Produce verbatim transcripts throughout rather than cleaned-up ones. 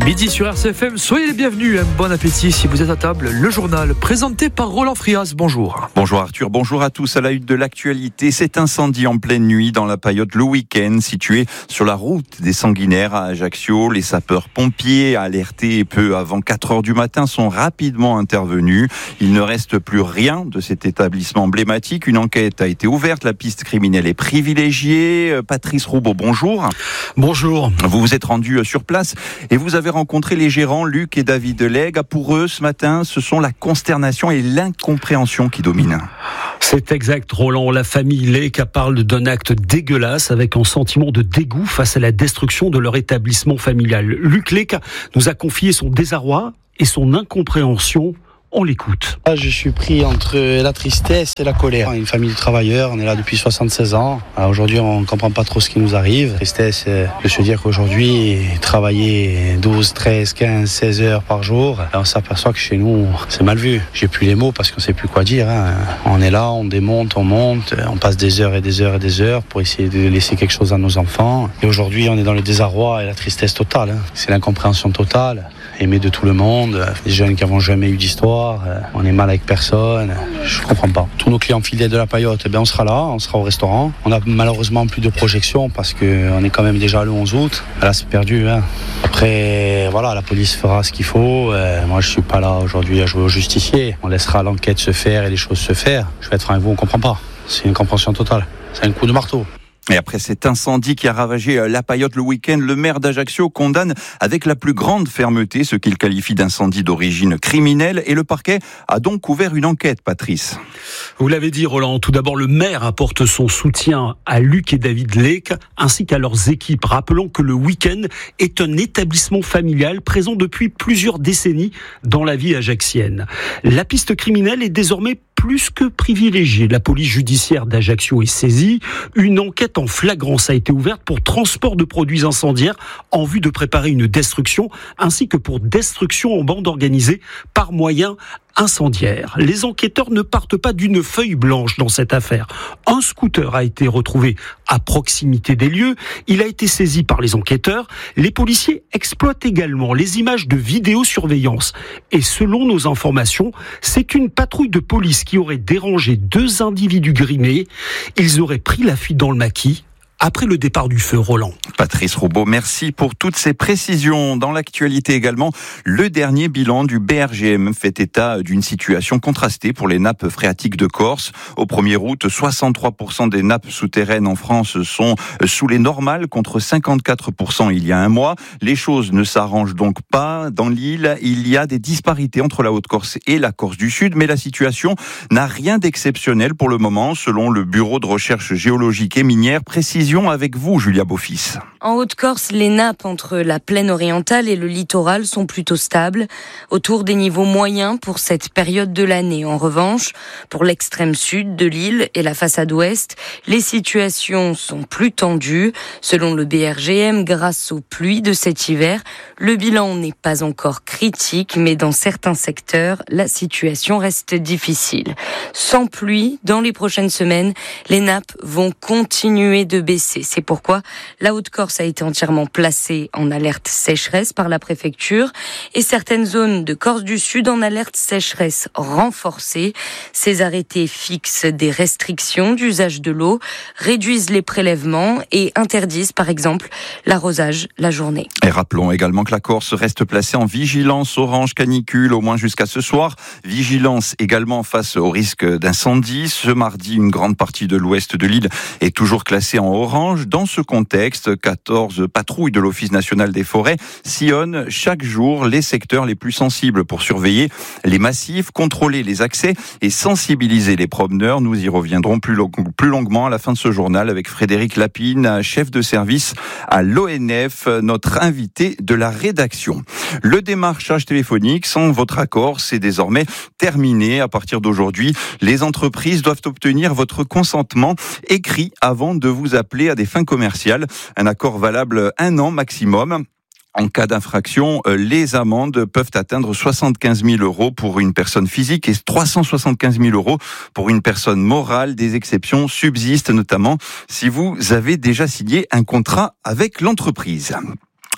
Midi sur R C F M, soyez les bienvenus, un bon appétit si vous êtes à table. Le journal présenté par Roland Frias, bonjour. Bonjour Arthur, bonjour à tous. À la une de l'actualité, cet incendie en pleine nuit dans la Paillote le week-end, situé sur la route des Sanguinaires à Ajaccio. Les sapeurs-pompiers, alertés peu avant quatre heures du matin, sont rapidement intervenus. Il ne reste plus rien de cet établissement emblématique. Une enquête a été ouverte, la piste criminelle est privilégiée. Patrice Roubaud, bonjour. Bonjour. Vous vous êtes rendu sur place et vous avez rencontré les gérants Luc et David Legge. Pour eux, ce matin, ce sont la consternation et l'incompréhension qui dominent. C'est exact, Roland. La famille Legge parle d'un acte dégueulasse avec un sentiment de dégoût face à la destruction de leur établissement familial. Luc Legge nous a confié son désarroi et son incompréhension. On l'écoute. Je suis pris entre la tristesse et la colère. Une famille de travailleurs, on est là depuis soixante-seize ans. Alors aujourd'hui, on ne comprend pas trop ce qui nous arrive. La tristesse de se dire qu'aujourd'hui, travailler douze, treize, quinze, seize heures par jour, on s'aperçoit que chez nous, c'est mal vu. J'ai plus les mots parce qu'on ne sait plus quoi dire. Hein. On est là, on démonte, on monte, on passe des heures et des heures et des heures pour essayer de laisser quelque chose à nos enfants. Et aujourd'hui, on est dans le désarroi et la tristesse totale. Hein. C'est l'incompréhension totale. Aimé de tout le monde, des jeunes qui n'ont jamais eu d'histoire, on est mal avec personne, je ne comprends pas. Tous nos clients fidèles de la Paillote, eh bien on sera là, on sera au restaurant. On n'a malheureusement plus de projection parce qu'on est quand même déjà le onze août. Là c'est perdu. Hein. Après, voilà, la police fera ce qu'il faut. Euh, moi je ne suis pas là aujourd'hui à jouer au justicier. On laissera l'enquête se faire et les choses se faire. Je vais être franc avec vous, on ne comprend pas. C'est une compréhension totale. C'est un coup de marteau. Et après cet incendie qui a ravagé la Paillote le week-end, le maire d'Ajaccio condamne avec la plus grande fermeté ce qu'il qualifie d'incendie d'origine criminelle et le parquet a donc ouvert une enquête, Patrice. Vous l'avez dit, Roland. Tout d'abord, le maire apporte son soutien à Luc et David Legge ainsi qu'à leurs équipes. Rappelons que le week-end est un établissement familial présent depuis plusieurs décennies dans la vie ajaxienne. La piste criminelle est désormais plus que privilégiée. La police judiciaire d'Ajaccio est saisie. Une enquête en flagrance a été ouverte pour transport de produits incendiaires en vue de préparer une destruction, ainsi que pour destruction en bande organisée par moyen incendiaire. Les enquêteurs ne partent pas d'une feuille blanche dans cette affaire. Un scooter a été retrouvé à proximité des lieux. Il a été saisi par les enquêteurs. Les policiers exploitent également les images de vidéosurveillance. Et selon nos informations, c'est une patrouille de police qui aurait dérangé deux individus grimés. Ils auraient pris la fuite dans le maquis après le départ du feu, Roland. Patrice Roubaud, merci pour toutes ces précisions. Dans l'actualité également, le dernier bilan du B R G M fait état d'une situation contrastée pour les nappes phréatiques de Corse. Au premier août, soixante-trois pour cent des nappes souterraines en France sont sous les normales contre cinquante-quatre pour cent il y a un mois. Les choses ne s'arrangent donc pas. Dans l'île, il y a des disparités entre la Haute-Corse et la Corse du Sud, mais la situation n'a rien d'exceptionnel pour le moment, selon le Bureau de recherche géologique et minière. Précision avec vous, Julia Beaufils. En Haute-Corse, les nappes entre la plaine orientale et le littoral sont plutôt stables, autour des niveaux moyens pour cette période de l'année. En revanche, pour l'extrême sud de l'île et la façade ouest, les situations sont plus tendues. Selon le B R G M, grâce aux pluies de cet hiver, le bilan n'est pas encore critique, mais dans certains secteurs, la situation reste difficile. Sans pluie, dans les prochaines semaines, les nappes vont continuer de baisser. C'est pourquoi la Haute-Corse a été entièrement placée en alerte sécheresse par la préfecture et certaines zones de Corse du Sud en alerte sécheresse renforcée. Ces arrêtés fixent des restrictions d'usage de l'eau, réduisent les prélèvements et interdisent par exemple l'arrosage la journée. Et rappelons également que la Corse reste placée en vigilance orange canicule au moins jusqu'à ce soir. Vigilance également face au risque d'incendie. Ce mardi, une grande partie de l'ouest de l'île est toujours classée en orange. Dans ce contexte, quatorze patrouilles de l'Office national des forêts sillonnent chaque jour les secteurs les plus sensibles pour surveiller les massifs, contrôler les accès et sensibiliser les promeneurs. Nous y reviendrons plus, long, plus longuement à la fin de ce journal avec Frédéric Lapine, chef de service à l'O N F, notre invité de la rédaction. Le démarchage téléphonique sans votre accord, c'est désormais terminé. À partir d'aujourd'hui, les entreprises doivent obtenir votre consentement écrit avant de vous appeler à des fins commerciales. Un accord valable un an maximum. En cas d'infraction, les amendes peuvent atteindre soixante-quinze mille euros pour une personne physique et trois cent soixante-quinze mille euros pour une personne morale. Des exceptions subsistent, notamment si vous avez déjà signé un contrat avec l'entreprise.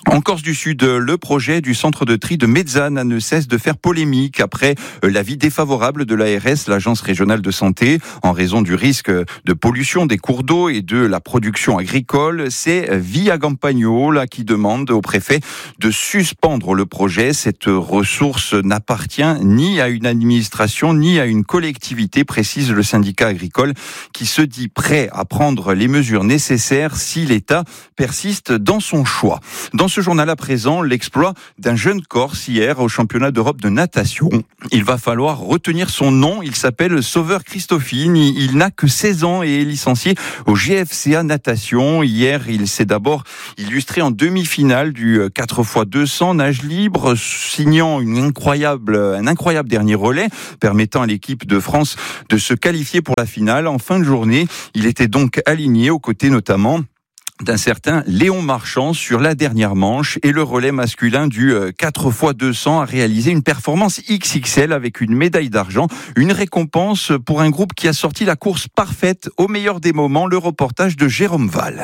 En Corse du Sud, le projet du centre de tri de Mezzana ne cesse de faire polémique après l'avis défavorable de l'A R S, l'Agence régionale de santé, en raison du risque de pollution des cours d'eau et de la production agricole. C'est Via Campagno là, qui demande au préfet de suspendre le projet. Cette ressource n'appartient ni à une administration ni à une collectivité, précise le syndicat agricole, qui se dit prêt à prendre les mesures nécessaires si l'État persiste dans son choix. Dans ce journal à présent, l'exploit d'un jeune Corse hier au championnat d'Europe de natation. Il va falloir retenir son nom. Il s'appelle Sauveur Christophine. Il n'a que seize ans et est licencié au G F C A Natation. Hier, il s'est d'abord illustré en demi-finale du quatre fois deux cents nage libre, signant une incroyable, un incroyable dernier relais, permettant à l'équipe de France de se qualifier pour la finale. En fin de journée, il était donc aligné aux côtés notamment d'un certain Léon Marchand sur la dernière manche, et le relais masculin du quatre fois deux cents a réalisé une performance X X L avec une médaille d'argent, une récompense pour un groupe qui a sorti la course parfaite au meilleur des moments. Le reportage de Jérôme Val.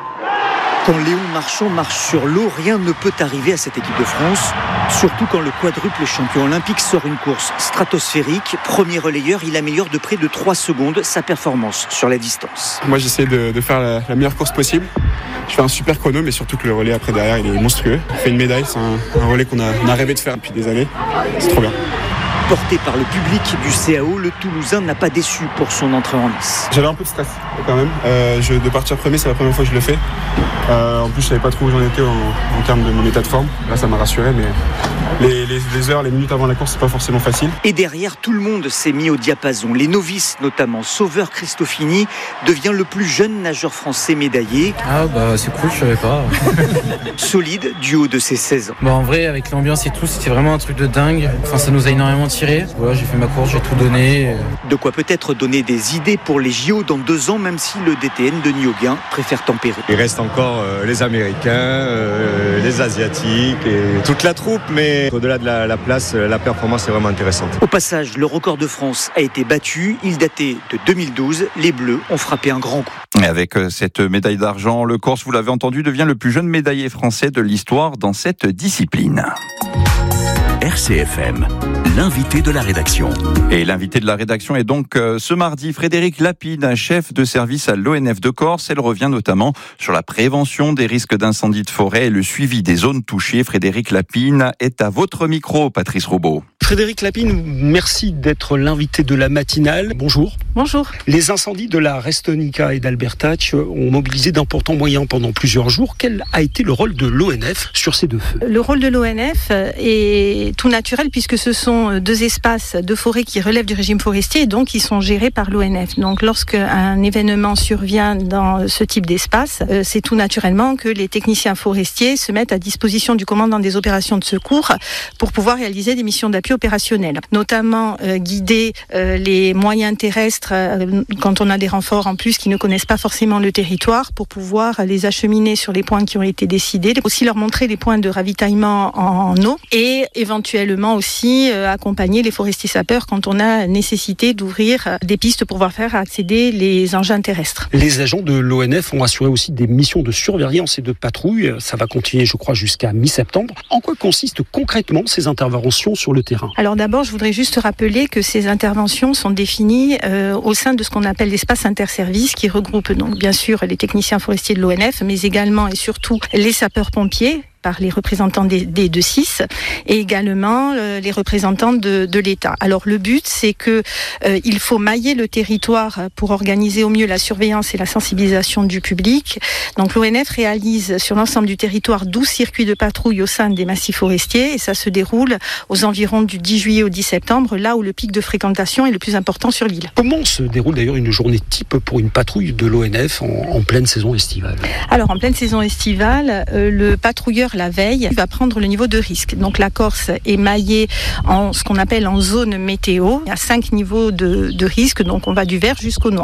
Quand Léon Marchand marche sur l'eau, rien ne peut arriver à cette équipe de France, surtout quand le quadruple champion olympique sort une course stratosphérique. Premier relayeur, il améliore de près de trois secondes sa performance sur la distance. Moi j'essaie de, de faire la, la meilleure course possible. Je fais un super chrono, mais surtout que le relais après derrière il est monstrueux. On fait une médaille, c'est un, un relais qu'on a, on a rêvé de faire depuis des années. C'est trop bien. Porté par le public du C A O, le Toulousain n'a pas déçu pour son entrée en lice. J'avais un peu de stress quand même. Euh, je, de partir premier, c'est la première fois que je le fais. Euh, en plus, je savais pas trop où j'en étais en, en termes de mon état de forme. Là, ça m'a rassuré, mais les, les, les heures, les minutes avant la course, c'est pas forcément facile. Et derrière, tout le monde s'est mis au diapason. Les novices, notamment Sauveur Christophini, devient le plus jeune nageur français médaillé. Ah bah c'est cool, je savais pas. Solide du haut de ses seize ans. Bah en vrai, avec l'ambiance et tout, c'était vraiment un truc de dingue. Enfin, ça nous a énormément tiré. Voilà, j'ai fait ma course, j'ai tout donné. De quoi peut-être donner des idées pour les J O dans deux ans, même si le D T N de Nioguin préfère tempérer. Il reste encore euh, les Américains, euh, les Asiatiques et toute la troupe, mais au-delà de la, la place, la performance est vraiment intéressante. Au passage, le record de France a été battu. Il datait de deux mille douze. Les Bleus ont frappé un grand coup. Et avec cette médaille d'argent, le Corse, vous l'avez entendu, devient le plus jeune médaillé français de l'histoire dans cette discipline. R C F M, l'invité de la rédaction. Et l'invité de la rédaction est donc euh, ce mardi Frédéric Lapine, chef de service à l'O N F de Corse. Elle revient notamment sur la prévention des risques d'incendie de forêt et le suivi des zones touchées. Frédéric Lapine est à votre micro, Patrice Robot. Frédéric Lapine, merci d'être l'invité de la matinale. Bonjour. Bonjour. Les incendies de la Restonica et d'Albertach ont mobilisé d'importants moyens pendant plusieurs jours. Quel a été le rôle de l'O N F sur ces deux feux ? Le rôle de l'O N F est tout naturel puisque ce sont deux espaces de forêt qui relèvent du régime forestier et donc qui sont gérés par l'O N F. Donc lorsqu'un événement survient dans ce type d'espace, c'est tout naturellement que les techniciens forestiers se mettent à disposition du commandant des opérations de secours pour pouvoir réaliser des missions d'appui opérationnelles, notamment euh, guider euh, les moyens terrestres euh, quand on a des renforts en plus qui ne connaissent pas forcément le territoire pour pouvoir les acheminer sur les points qui ont été décidés, aussi leur montrer les points de ravitaillement en, en eau et éventuellement aussi euh, accompagner les forestiers sapeurs quand on a nécessité d'ouvrir des pistes pour pouvoir faire accéder les engins terrestres. Les agents de l'O N F ont assuré aussi des missions de surveillance et de patrouille. Ça va continuer, je crois, jusqu'à mi-septembre. En quoi consistent concrètement ces interventions sur le terrain ? Alors d'abord, je voudrais juste rappeler que ces interventions sont définies euh, au sein de ce qu'on appelle l'espace interservice qui regroupe donc bien sûr les techniciens forestiers de l'O N F, mais également et surtout les sapeurs-pompiers, par les représentants des, des deux six et également euh, les représentants de, de l'État. Alors le but, c'est que euh, il faut mailler le territoire pour organiser au mieux la surveillance et la sensibilisation du public. Donc l'O N F réalise sur l'ensemble du territoire douze circuits de patrouille au sein des massifs forestiers et ça se déroule aux environs du dix juillet au dix septembre, là où le pic de fréquentation est le plus important sur l'île. Comment se déroule d'ailleurs une journée type pour une patrouille de l'O N F en, en pleine saison estivale ? Alors en pleine saison estivale, euh, le patrouilleur la veille va prendre le niveau de risque. Donc la Corse est maillée en ce qu'on appelle en zone météo. Il y a cinq niveaux de, de risque, donc on va du vert jusqu'au noir.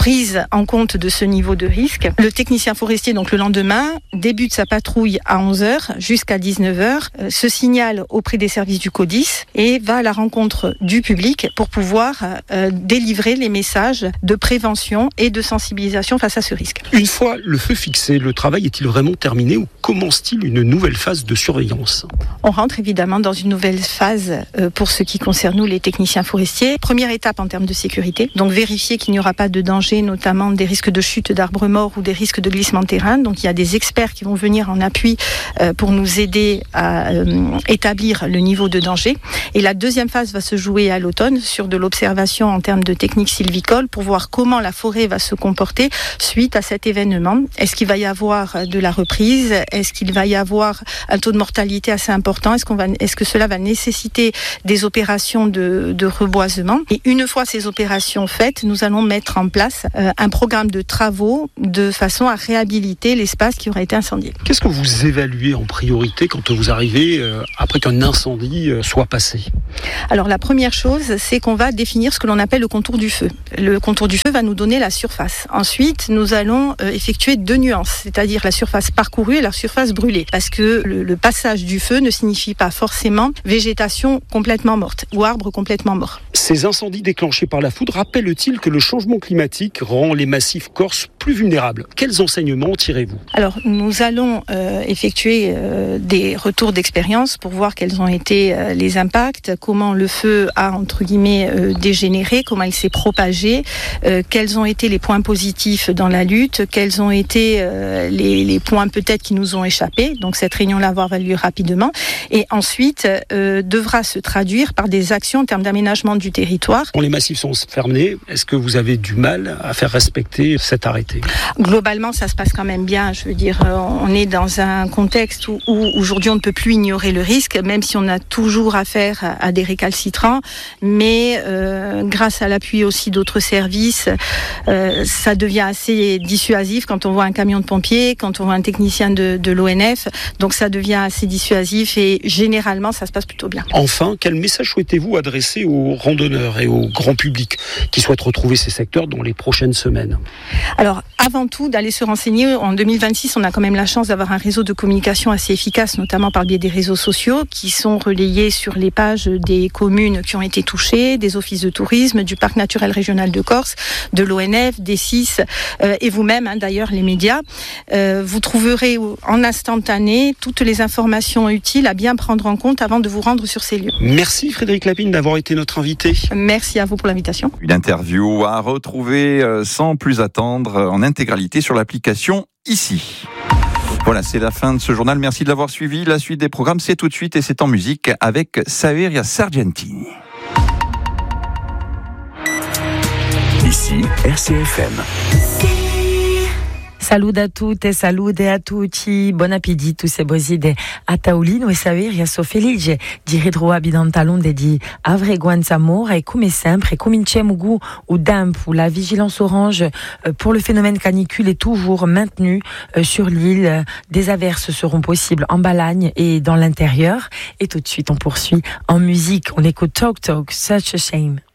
prise en compte de ce niveau de risque. Le technicien forestier, donc le lendemain, débute sa patrouille à onze heures jusqu'à dix-neuf heures, euh, se signale auprès des services du CODIS et va à la rencontre du public pour pouvoir euh, délivrer les messages de prévention et de sensibilisation face à ce risque. Une fois le feu fixé, le travail est-il vraiment terminé ou commence-t-il une nouvelle phase de surveillance ? On rentre évidemment dans une nouvelle phase euh, pour ce qui concerne nous, les techniciens forestiers. Première étape en termes de sécurité, donc vérifier qu'il n'y aura pas de danger, notamment des risques de chute d'arbres morts ou des risques de glissement de terrain. Donc il y a des experts qui vont venir en appui euh, pour nous aider à euh, établir le niveau de danger. Et la deuxième phase va se jouer à l'automne sur de l'observation en termes de techniques sylvicoles pour voir comment la forêt va se comporter suite à cet événement. Est-ce qu'il va y avoir de la reprise ? Est-ce qu'il va y avoir un taux de mortalité assez important ? Est-ce qu'on va, est-ce que cela va nécessiter des opérations de, de reboisement ? Et une fois ces opérations faites, nous allons mettre en place euh, un programme de travaux de façon à réhabiliter l'espace qui aurait été incendié. Qu'est-ce que vous évaluez en priorité quand vous arrivez euh, après qu'un incendie euh, soit passé ? Alors la première chose, c'est qu'on va définir ce que l'on appelle le contour du feu. Le contour du feu va nous donner la surface. Ensuite, nous allons euh, effectuer deux nuances, c'est-à-dire la surface parcourue et la surface brûlée. Parce que le, le passage du feu ne signifie pas forcément végétation complètement morte ou arbre complètement mort. Ces incendies déclenchés par la foudre rappellent-ils que le changement climatique rend les massifs corses plus vulnérables ? Quels enseignements tirez-vous ? Alors, nous allons euh, effectuer euh, des retours d'expérience pour voir quels ont été euh, les impacts, comment le feu a, entre guillemets, euh, dégénéré, comment il s'est propagé, euh, quels ont été les points positifs dans la lutte, quels ont été euh, les, les points peut-être qui nous ont échappé. Donc, cette réunion-là va avoir lieu rapidement. Et ensuite, euh, devra se traduire par des actions en termes d'aménagement du territoire. Quand les massifs sont fermés, est-ce que vous avez du mal à faire respecter cet arrêté ? Globalement, ça se passe quand même bien. Je veux dire, on est dans un contexte où, où aujourd'hui on ne peut plus ignorer le risque, même si on a toujours affaire à, à des récalcitrants. Mais euh, grâce à l'appui aussi d'autres services, euh, ça devient assez dissuasif quand on voit un camion de pompiers, quand on voit un technicien de, de l'O N F. Donc ça devient assez dissuasif et généralement ça se passe plutôt bien. Enfin, quel message souhaitez-vous adresser aux randonneurs et au grand public qui souhaitent retrouver ces secteurs dans les prochaines semaines ? Alors, avant tout, d'aller se renseigner. En deux mille vingt-six, on a quand même la chance d'avoir un réseau de communication assez efficace, notamment par le biais des réseaux sociaux, qui sont relayés sur les pages des communes qui ont été touchées, des offices de tourisme, du Parc naturel régional de Corse, de l'O N F, des C I S, euh, et vous-même, hein, d'ailleurs, les médias. Euh, vous trouverez en instantané toutes les informations utiles à bien prendre en compte avant de vous rendre sur ces lieux. Merci Frédéric Lapine d'avoir été notre invité. Merci à vous pour l'invitation. Une interview à retrouver sans plus attendre en intégralité sur l'application ici. Voilà, c'est la fin de ce journal. Merci de l'avoir suivi. La suite des programmes, c'est tout de suite et c'est en musique avec Saveria Sargentini. Ici, R C F M. Saluto a tutte e salute a tutti, buon appetito se boside a Taolino e Saveria so felice di ritrovarvi dans talonde di Avreguanza Amore e come sempre cominciamo gu au damp où la vigilance orange pour le phénomène canicule est toujours maintenue sur l'île. Des averses seront possibles en Balagne et dans l'intérieur. Et tout de suite on poursuit en musique, on écoute Talk Talk, Such a Shame.